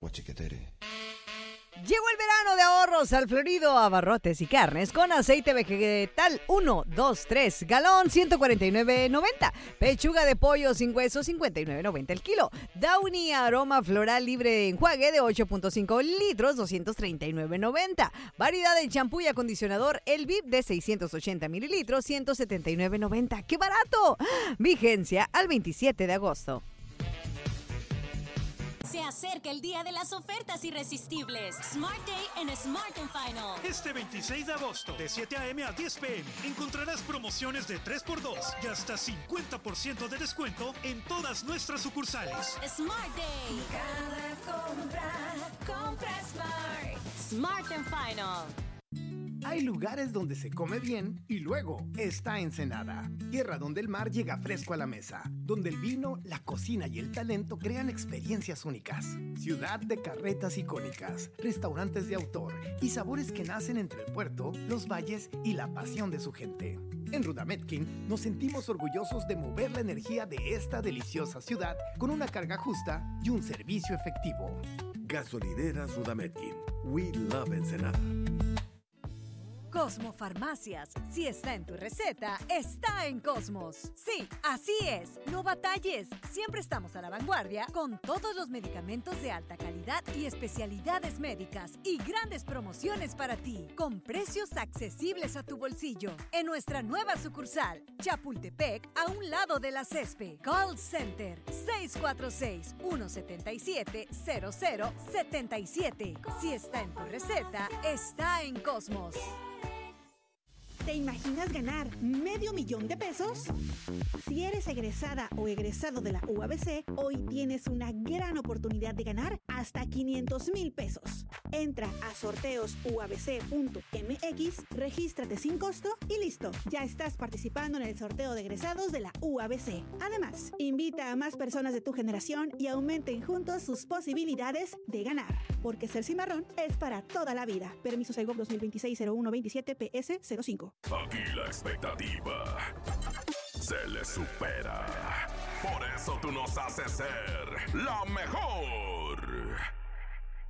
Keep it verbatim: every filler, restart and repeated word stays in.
Guachiquetere. Llegó el verano de ahorros al Florido Abarrotes y Carnes con aceite vegetal uno, dos, tres, galón ciento cuarenta y nueve noventa. Pechuga de pollo sin hueso cincuenta y nueve noventa el kilo. Downy aroma floral libre de enjuague de ocho punto cinco litros doscientos treinta y nueve noventa. Variedad de champú y acondicionador El V I P de seiscientos ochenta mililitros ciento setenta y nueve noventa. ¡Qué barato! Vigencia al veintisiete de agosto. Se acerca el día de las ofertas irresistibles. Smart Day en Smart and Final. Este veintiséis de agosto, de siete a eme a diez pe eme, encontrarás promociones de tres por dos y hasta cincuenta por ciento de descuento en todas nuestras sucursales. Smart Day. Cada compra, compra Smart. Smart and Final. Hay lugares donde se come bien y luego está Ensenada, tierra donde el mar llega fresco a la mesa, donde el vino, la cocina y el talento crean experiencias únicas. Ciudad de carretas icónicas, restaurantes de autor y sabores que nacen entre el puerto, los valles y la pasión de su gente. En Rudametkin nos sentimos orgullosos de mover la energía de esta deliciosa ciudad con una carga justa y un servicio efectivo. Gasolineras Rudametkin. We love Ensenada. Cosmo Farmacias, si está en tu receta, está en Cosmos. Sí, así es, no batalles. Siempre estamos a la vanguardia con todos los medicamentos de alta calidad y especialidades médicas y grandes promociones para ti, con precios accesibles a tu bolsillo. En nuestra nueva sucursal, Chapultepec, a un lado de la CESPE. Call Center seis cuatro seis, uno siete siete, cero cero siete siete. Si está en tu receta, está en Cosmos. ¿Te imaginas ganar medio millón de pesos? Si eres egresada o egresado de la U A B C, hoy tienes una gran oportunidad de ganar hasta quinientos mil pesos. Entra a sorteos u a b c punto m x, regístrate sin costo y listo. Ya estás participando en el sorteo de egresados de la U A B C. Además, invita a más personas de tu generación y aumenten juntos sus posibilidades de ganar. Porque ser cimarrón es para toda la vida. Permiso Segov dos mil veintiséis cero uno veintisiete P S cero cinco. Aquí la expectativa se le supera. Por eso tú nos haces ser la mejor.